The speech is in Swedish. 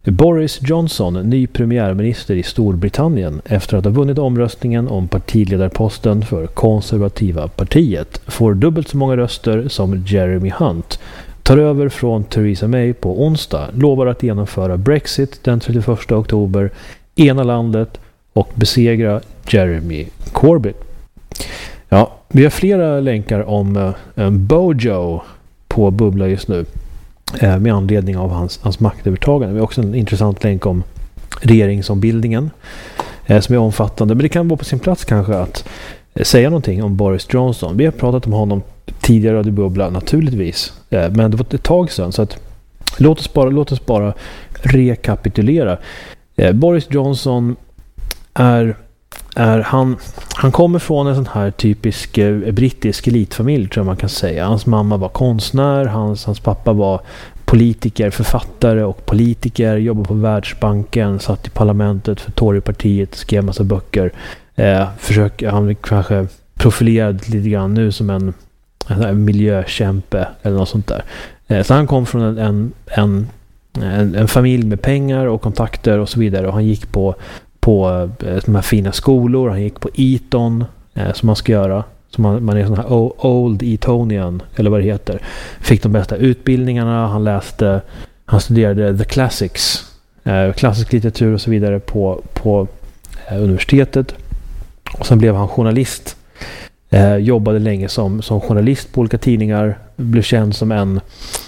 Boris Johnson, ny premiärminister i Storbritannien efter att ha vunnit omröstningen om partiledarposten för konservativa partiet, får dubbelt så många röster som Jeremy Hunt, tar över från Theresa May på onsdag, lovar att genomföra Brexit den 31 oktober, ena landet och besegra Jeremy Corbyn. Ja, vi har flera länkar om Bojo på Bubbla just nu med anledning av hans maktövertagande. Vi har också en intressant länk om regeringsombildningen som är omfattande. Men det kan vara på sin plats kanske att säga någonting om Boris Johnson. Vi har pratat om honom tidigare i Bubbla naturligtvis. Men det var ett tag sedan, så att låt oss bara rekapitulera. Boris Johnson han kommer från en sån här typisk brittisk elitfamilj, tror jag man kan säga. Hans mamma var konstnär, hans pappa var politiker, författare och politiker, jobbade på Världsbanken, satt i parlamentet för Torypartiet, skrev massa böcker. Han kanske profilerad lite grann nu som en miljökämpe eller något sånt där. Så han kom från en familj med pengar och kontakter och så vidare, och han gick på de här fina skolor. Han gick på Eton som man ska göra, som man är sån här Old Etonian eller vad det heter. Fick de bästa utbildningarna. Han studerade the classics, klassisk litteratur och så vidare på universitetet, och sen blev han journalist. Jobbade länge som journalist på olika tidningar, blev känd som